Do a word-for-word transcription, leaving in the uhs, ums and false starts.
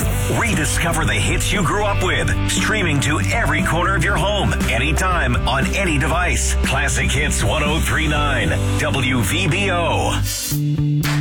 Rediscover the hits you grew up with, streaming to every corner of your home, anytime, on any device. Classic Hits ten thirty-nine, W V B O.